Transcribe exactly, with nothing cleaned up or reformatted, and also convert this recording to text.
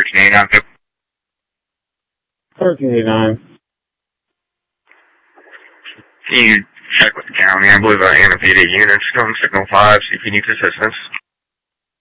thirteen eighty-nine. thirteen eighty-nine. Can you check with the county? I believe uh, Anna P D units come signal five, see if you need assistance.